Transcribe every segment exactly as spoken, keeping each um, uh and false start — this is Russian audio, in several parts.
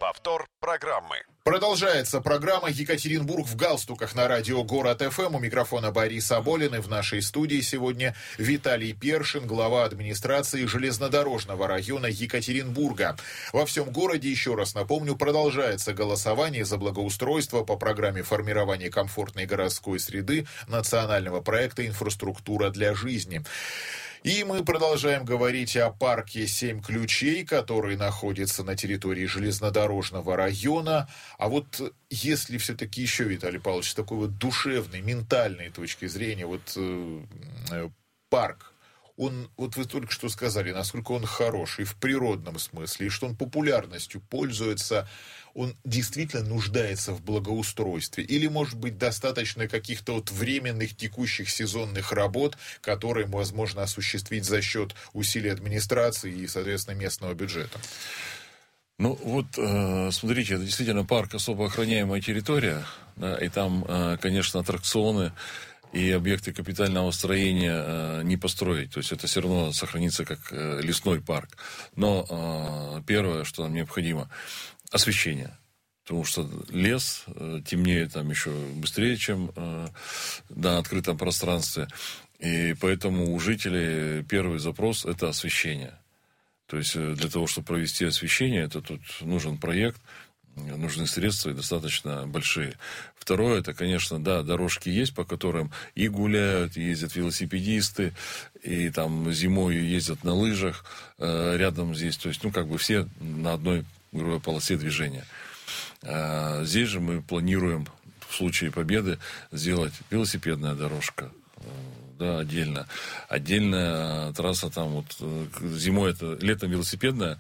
Повтор программы. Продолжается программа «Екатеринбург в галстуках» на радио «Город ФМ». У микрофона Борис Аболин. И в нашей студии сегодня Виталий Першин, глава администрации железнодорожного района Екатеринбурга. Во всем городе, еще раз напомню, продолжается голосование за благоустройство по программе формирования комфортной городской среды национального проекта «Инфраструктура для жизни». И мы продолжаем говорить о парке «Семь ключей», который находится на территории железнодорожного района. А вот если все-таки еще, Виталий Павлович, с такой вот душевной, ментальной точки зрения, вот э, э, парк, он, вот вы только что сказали, насколько он хороший в природном смысле, и что он популярностью пользуется, он действительно нуждается в благоустройстве? Или, может быть, достаточно каких-то вот временных текущих сезонных работ, которые возможно осуществить за счет усилий администрации и, соответственно, местного бюджета? Ну, вот, э, смотрите, это действительно парк особо охраняемая территория, да, и там, э, конечно, аттракционы и объекты капитального строения э, не построить. То есть это все равно сохранится как э, лесной парк. Но э, первое, что нам необходимо, освещение. Потому что лес э, темнеет там еще быстрее, чем э, на открытом пространстве. И поэтому у жителей первый запрос – это освещение. То есть для того, чтобы провести освещение, это тут нужен проект, нужны средства и достаточно большие. Второе, это, конечно, да, дорожки есть, по которым и гуляют, и ездят велосипедисты, и там зимой ездят на лыжах э, рядом здесь. То есть, ну, как бы все на одной, грубо говоря, полосе движения. А здесь же мы планируем в случае победы сделать велосипедная дорожка, да, отдельно. Отдельная трасса там вот зимой это, летом велосипедная,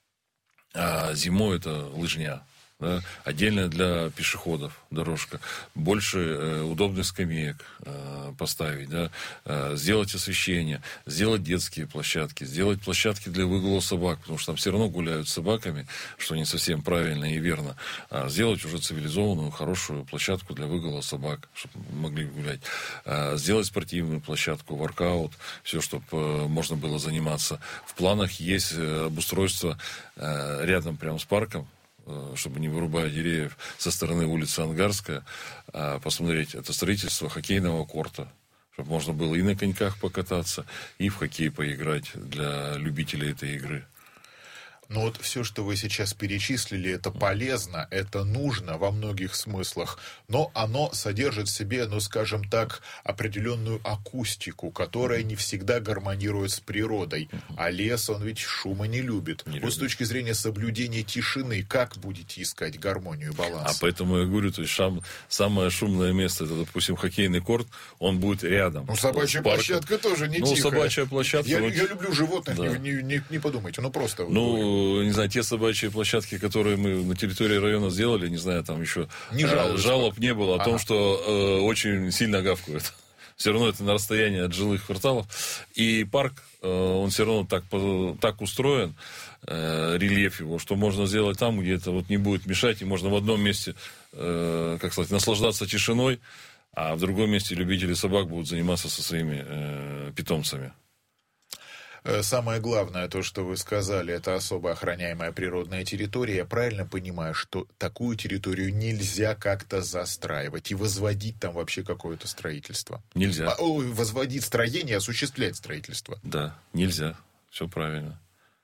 а зимой это лыжня. Да, отдельно для пешеходов дорожка, больше э, удобных скамеек э, поставить, да, э, сделать освещение, сделать детские площадки, сделать площадки для выгула собак, потому что там все равно гуляют с собаками, что не совсем правильно и верно, а сделать уже цивилизованную, хорошую площадку для выгула собак, чтобы могли гулять, э, сделать спортивную площадку, воркаут, все, чтобы э, можно было заниматься. В планах есть э, обустройство э, рядом прямо с парком, чтобы не вырубать деревьев, со стороны улицы Ангарская, а посмотреть, это строительство хоккейного корта, чтобы можно было и на коньках покататься, и в хоккей поиграть для любителей этой игры. Но вот все, что вы сейчас перечислили, это полезно, это нужно во многих смыслах, но оно содержит в себе, ну, скажем так, определенную акустику, которая не всегда гармонирует с природой. А лес, он ведь шума не любит. Не вот с точки зрения соблюдения тишины, как будете искать гармонию и баланс? А поэтому я говорю, то есть шам, самое шумное место, это, допустим, хоккейный корт, он будет рядом. Ну, собачья площадка тоже не ну, тихая. Ну, собачья площадка... Я, вот... я люблю животных, да. не, не, не подумайте, ну, просто... Ну, не знаю, те собачьи площадки, которые мы на территории района сделали, не знаю, там еще не э, жалоб не было о ага. том, что э, очень сильно гавкают. Все равно это на расстоянии от жилых кварталов. И парк, э, он все равно так, так устроен, э, рельеф его, что можно сделать там, где это вот не будет мешать, и можно в одном месте, э, как сказать, наслаждаться тишиной, а в другом месте любители собак будут заниматься со своими э, питомцами. Самое главное, то, что вы сказали, это особо охраняемая природная территория. Я правильно понимаю, что такую территорию нельзя как-то застраивать и возводить там вообще какое-то строительство? Нельзя. А, о, возводить строение, осуществлять строительство? Да, нельзя. Все правильно.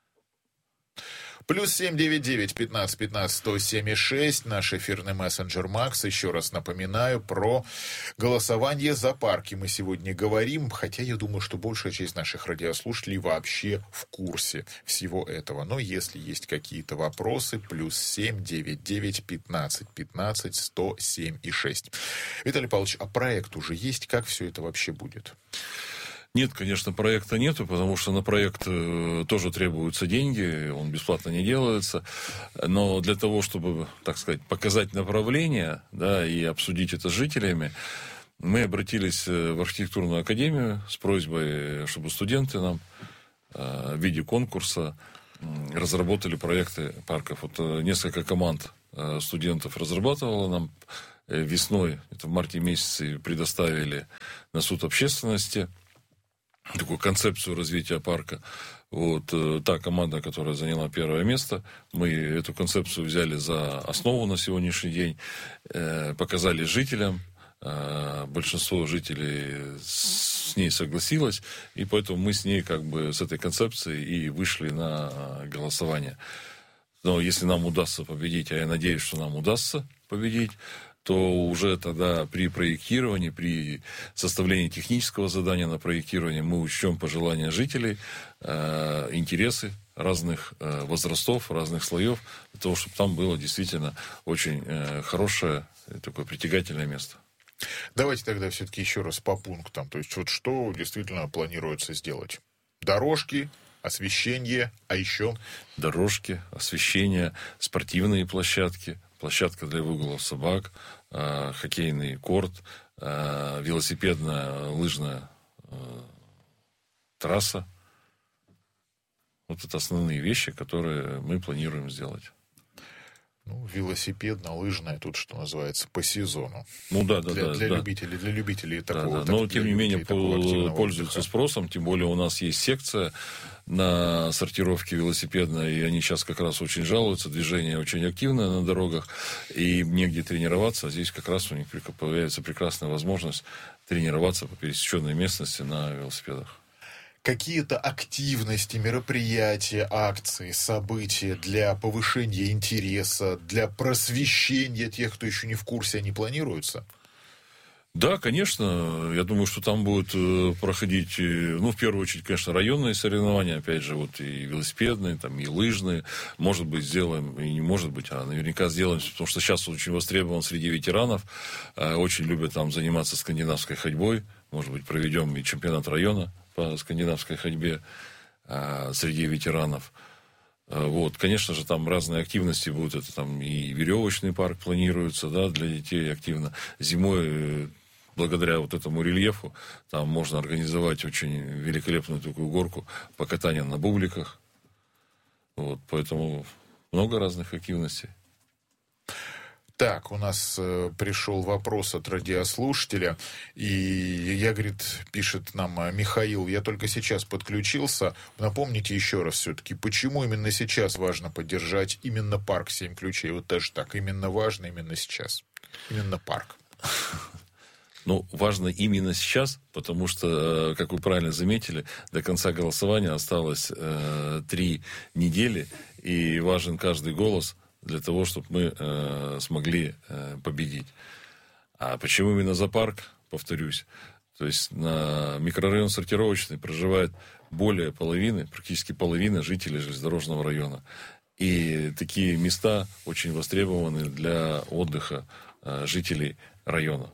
Плюс семь девять девять пятнадцать пятнадцать сто семь шесть, наш эфирный мессенджер Макс. Еще раз напоминаю про голосование за парки. Мы сегодня говорим, хотя я думаю, что большая часть наших радиослушателей вообще в курсе всего этого. Но если есть какие-то вопросы, плюс семь девять девять пятнадцать пятнадцать сто семь шесть. Виталий Павлович, а проект уже есть? Как все это вообще будет? Нет, конечно, проекта нету, потому что на проект э, тоже требуются деньги, он бесплатно не делается. Но для того, чтобы, так сказать, показать направление, да, и обсудить это с жителями, мы обратились в архитектурную академию с просьбой, чтобы студенты нам э, в виде конкурса э, разработали проекты парков. Вот э, несколько команд э, студентов разрабатывало нам э, весной, это в марте месяце, предоставили на суд общественности. такую концепцию развития парка. Вот та команда, которая заняла первое место, мы эту концепцию взяли за основу на сегодняшний день, показали жителям, большинство жителей с ней согласилось, и поэтому мы с ней как бы с этой концепцией и вышли на голосование. Но если нам удастся победить, а я надеюсь, что нам удастся победить, то уже тогда при проектировании, при составлении технического задания на проектирование мы учтем пожелания жителей, э, интересы разных э, возрастов, разных слоев, для того, чтобы там было действительно очень э, хорошее, такое притягательное место. Давайте тогда все-таки еще раз по пунктам. То есть вот что действительно планируется сделать? Дорожки, освещение, а еще? Дорожки, освещение, спортивные площадки, площадка для выгула собак, э, хоккейный корт, э, велосипедная, лыжная э, трасса. Вот это основные вещи, которые мы планируем сделать. Ну, велосипедно-лыжная, тут, что называется, по сезону. Ну да, да, для, да. Для да. любителей, для любителей такого. Да, да. Но, тем не менее, пользуются спросом. Тем более, у нас есть секция на сортировке велосипедной, и они сейчас как раз очень жалуются. Движение очень активное на дорогах, и негде тренироваться. А здесь как раз у них появляется прекрасная возможность тренироваться по пересеченной местности на велосипедах. Какие-то активности, мероприятия, акции, события для повышения интереса, для просвещения тех, кто еще не в курсе, они планируются? Да, конечно. Я думаю, что там будут проходить, ну, в первую очередь, конечно, районные соревнования, опять же, вот и велосипедные, там, и лыжные. Может быть, сделаем, и не может быть, а наверняка сделаем, потому что сейчас очень востребован среди ветеранов. Очень любят там заниматься скандинавской ходьбой. Может быть, проведем и чемпионат района по скандинавской ходьбе а, среди ветеранов. А, вот, конечно же, там разные активности будут. Это там и веревочный парк планируется, да, для детей активно. Зимой, благодаря вот этому рельефу, там можно организовать очень великолепную такую горку по катанию на бубликах. Вот, поэтому много разных активностей. Так, у нас э, пришел вопрос от радиослушателя, и я, говорит, пишет нам Михаил, я только сейчас подключился, напомните еще раз все-таки, почему именно сейчас важно поддержать именно парк «Семь ключей», вот даже так, именно важно именно сейчас, именно парк. Ну, важно именно сейчас, потому что, как вы правильно заметили, до конца голосования осталось э, три недели, и важен каждый голос для того, чтобы мы э, смогли э, победить. А почему именно за парк, повторюсь, то есть на микрорайон Сортировочный проживает более половины, практически половина жителей железнодорожного района. И такие места очень востребованы для отдыха э, жителей района.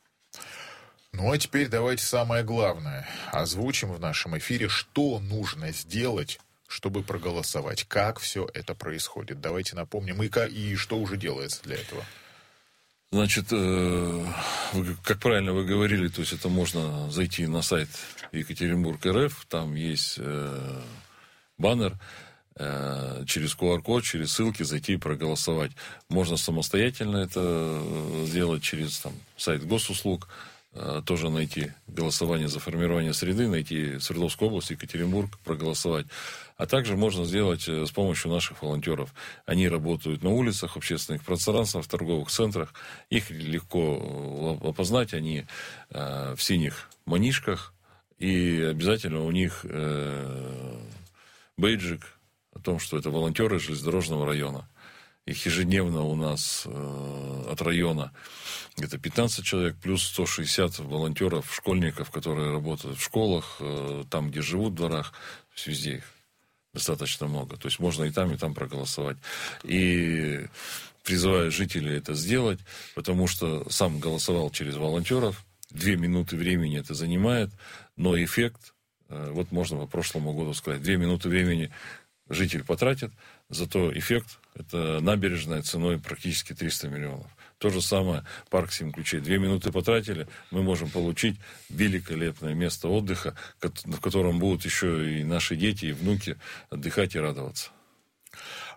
Ну, а теперь давайте самое главное. Озвучим в нашем эфире, что нужно сделать, чтобы проголосовать. Как все это происходит? Давайте напомним, и, и что уже делается для этого. Значит, э, вы, как правильно вы говорили, то есть это можно зайти на сайт Екатеринбург точка эр эф, там есть э, баннер, э, через ку ар код, через ссылки зайти и проголосовать. Можно самостоятельно это сделать через там, сайт госуслуг, э, тоже найти голосование за формирование среды, найти Свердловскую область, Екатеринбург, проголосовать. А также можно сделать с помощью наших волонтеров. Они работают на улицах, общественных пространствах, в торговых центрах. Их легко опознать. Они э, в синих манишках. И обязательно у них э, бейджик о том, что это волонтеры железнодорожного района. Их ежедневно у нас э, от района где-то пятнадцать человек, плюс сто шестьдесят волонтеров, школьников, которые работают в школах, э, там, где живут в дворах. То есть везде их достаточно много. То есть можно и там, и там проголосовать. И призываю жителей это сделать, потому что сам голосовал через волонтеров. Две минуты времени это занимает, но эффект, вот можно по прошлому году сказать, две минуты времени житель потратит, зато эффект это набережная ценой практически триста миллионов. То же самое парк «Семь ключей». Две минуты потратили, мы можем получить великолепное место отдыха, в котором будут еще и наши дети, и внуки отдыхать и радоваться.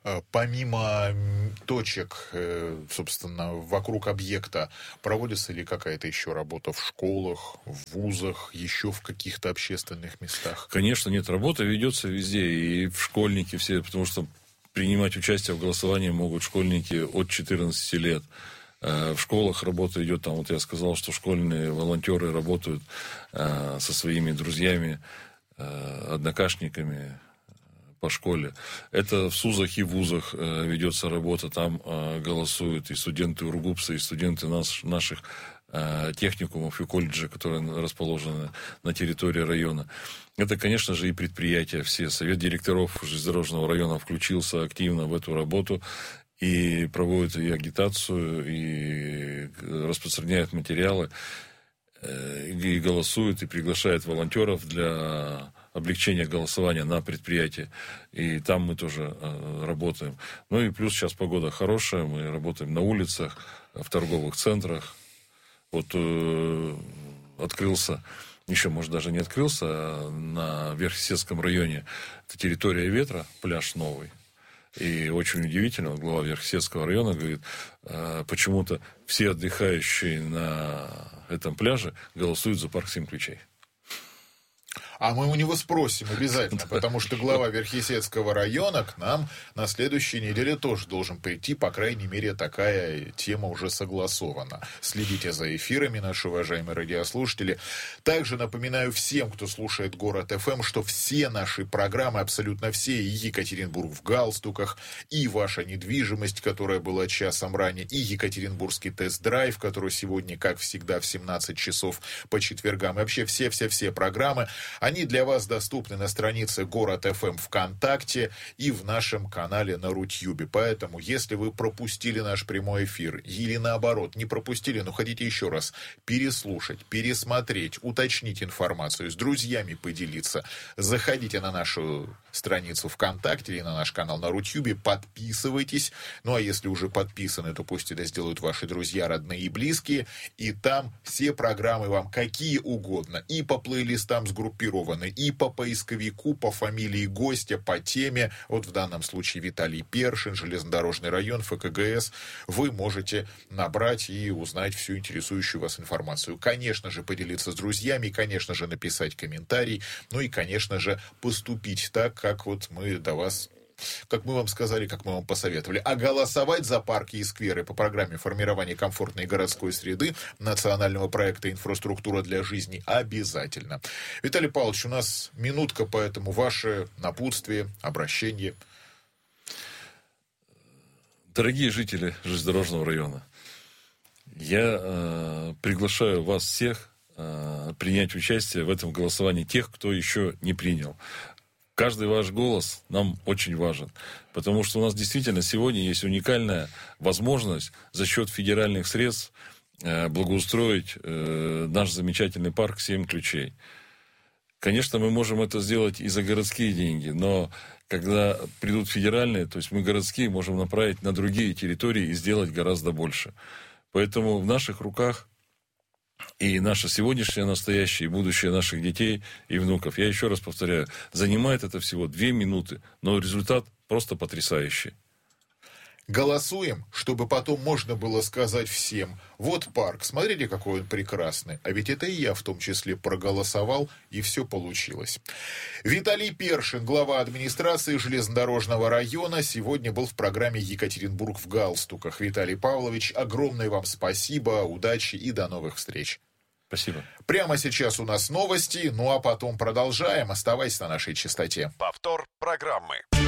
Помимо точек, собственно, вокруг объекта, проводится ли какая-то еще работа в школах, в вузах, еще в каких-то общественных местах? Конечно, нет, работа ведется везде, и в школьники все, потому что принимать участие в голосовании могут школьники от четырнадцати лет. В школах работа идет, там вот я сказал, что школьные волонтеры работают со своими друзьями, однокашниками по школе. Это в СУЗах и вузах ведется работа, там голосуют и студенты УрГУПСа, и студенты нас, наших техникумов и колледжей, которые расположены на территории района. Это, конечно же, и предприятия все. Совет директоров железнодорожного района включился активно в эту работу и проводит и агитацию, и распространяет материалы, и голосует, и приглашает волонтеров для облегчения голосования на предприятии. И там мы тоже работаем. Ну и плюс сейчас погода хорошая, мы работаем на улицах, в торговых центрах. Вот э, открылся, еще, может, даже не открылся, а на Верхесецком районе, это территория ветра, пляж новый. И очень удивительно, вот глава Верхесецкого района говорит, э, почему-то все отдыхающие на этом пляже голосуют за парк «Семь ключей». А мы у него спросим обязательно, потому что глава Верхесецкого района к нам на следующей неделе тоже должен прийти, по крайней мере, такая тема уже согласована. Следите за эфирами, наши уважаемые радиослушатели. Также напоминаю всем, кто слушает Город эф эм, что все наши программы, абсолютно все, и Екатеринбург в галстуках, и ваша недвижимость, которая была часом ранее, и Екатеринбургский тест-драйв, который сегодня, как всегда, в семнадцать часов по четвергам, и вообще все-все-все программы, они для вас доступны на странице Город эф эм ВКонтакте и в нашем канале на Рутьюбе. Поэтому, если вы пропустили наш прямой эфир или наоборот, не пропустили, но хотите еще раз переслушать, пересмотреть, уточнить информацию, с друзьями поделиться, заходите на нашу страницу ВКонтакте или на наш канал на Рутьюбе, подписывайтесь. Ну а если уже подписаны, то пусть это сделают ваши друзья, родные и близкие. И там все программы вам какие угодно. И по плейлистам сгруппированы, и по поисковику, по фамилии гостя, по теме. Вот в данном случае Виталий Першин, железнодорожный район, эф ка гэ эс. Вы можете набрать и узнать всю интересующую вас информацию. Конечно же, поделиться с друзьями, конечно же, написать комментарий. Ну и, конечно же, поступить так, как вот мы до вас, как мы вам сказали, как мы вам посоветовали. А голосовать за парки и скверы по программе формирования комфортной городской среды национального проекта «Инфраструктура для жизни» обязательно. Виталий Павлович, у нас минутка, поэтому ваше напутствие, обращение. Дорогие жители железнодорожного района, я э, приглашаю вас всех э, принять участие в этом голосовании, тех, кто еще не принял. Каждый ваш голос нам очень важен, потому что у нас действительно сегодня есть уникальная возможность за счет федеральных средств э, благоустроить э, наш замечательный парк «Семь ключей». Конечно, мы можем это сделать и за городские деньги, но когда придут федеральные, то есть мы городские можем направить на другие территории и сделать гораздо больше. Поэтому в наших руках и наше сегодняшнее, настоящее, и будущее наших детей и внуков. Я еще раз повторяю, занимает это всего две минуты, но результат просто потрясающий. Голосуем, чтобы потом можно было сказать всем: вот парк, смотрите, какой он прекрасный. А ведь это и я в том числе проголосовал, и все получилось. Виталий Першин, глава администрации железнодорожного района, сегодня был в программе «Екатеринбург в галстуках». Виталий Павлович, огромное вам спасибо, удачи и до новых встреч. Спасибо. Прямо сейчас у нас новости, ну а потом продолжаем. Оставайся на нашей частоте. Повтор программы.